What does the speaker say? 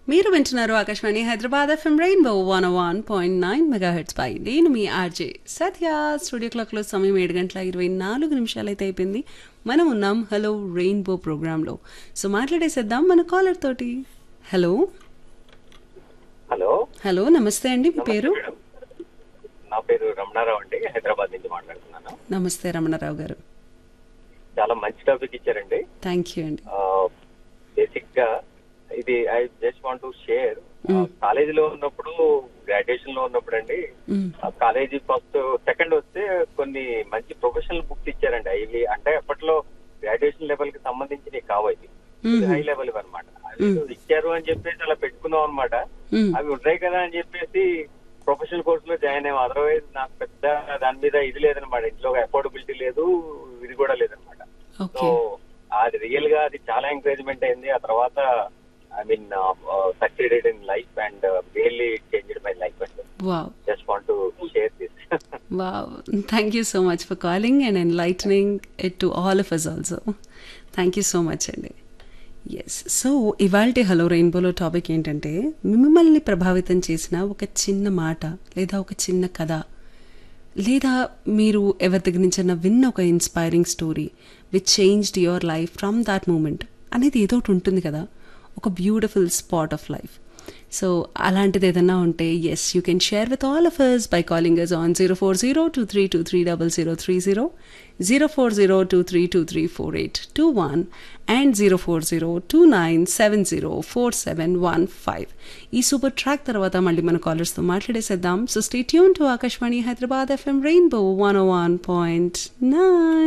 మీరు వింటున్నారు Akashvani Hyderabad FM rainbow 101.9 megahertz పై నేను మీ ఆర్జే సత్య. స్టూడియో క్లాక్లో సమయం 7:24 అయితే అయిపోయింది. మనం ఉన్నాం హలో రెయిన్బో ప్రోగ్రాంలో. సో మాట్లాడేసేద్దాం మన కాలర్ తోటి. హలో హలో హలో నమస్తే అండి, మీ పేరు? మేడం. నా పేరు రమణారావు అండి, హైదరాబాద్ నుంచి మాట్లాడుతున్నాను. నమస్తే రమణారావు గారు. చాలా మంచి టాపిక్ ఇచ్చారండి. థ్యాంక్ యూ అండి. బేసిక్ గా ఇది I just want to share. కాలేజీలో ఉన్నప్పుడు, గ్రాడ్యుయేషన్ లో ఉన్నప్పుడు అండి, కాలేజీ ఫస్ట్ సెకండ్ వస్తే కొన్ని మంచి ప్రొఫెషనల్ బుక్స్ ఇచ్చారండి. అవి అంటే అప్పట్లో గ్రాడ్యుయేషన్ లెవెల్ కి సంబంధించి కావాలి, హై లెవెల్ అనమాట. అవి ఇచ్చారు అని చెప్పేసి అలా పెట్టుకున్నాం అనమాట. అవి ఉన్నాయి కదా అని చెప్పేసి ప్రొఫెషనల్ కోర్స్ లో జాయిన్ అయ్యాం. అదర్వైజ్ నాకు పెద్ద దాని మీద ఇది లేదనమాట, ఇంట్లో అఫోర్డబిలిటీ లేదు, ఇది కూడా లేదనమాట. సో అది రియల్ గా అది చాలా ఎంకరేజ్మెంట్ అయింది. ఆ తర్వాత I mean succeeded in life and really changed my life అండి. Wow. Just want to share this. Wow. Thank you so much for calling and enlightening it to all of us also. Thank you so much అండి. Yes. So ఇవాల్టి hello రెయిన్బోలో topic ఏంటంటే, మిమ్మల్ని ప్రభావితం చేసిన ఒక చిన్న మాట లేదా ఒక చిన్న కథ, లేదా మీరు ఎవరి దగ్గర నుంచి విన్న ఒక inspiring story which changed your life from that moment అనేది ఏదో ఒకటి ఉంటుంది కదా, ఒక beautiful spot of life. So అలాంటిది ఏదన్నా ఉంటే yes you can share with all of us by calling us on 04023230030, 04023234821 and 04029704715. ఈ సూపర్ ట్రాక్ తర్వాత మళ్ళీ మన కాలర్స్తో మాట్లాడేసేద్దాం. So stay tune to Akashvani Hyderabad FM rainbow 101.9.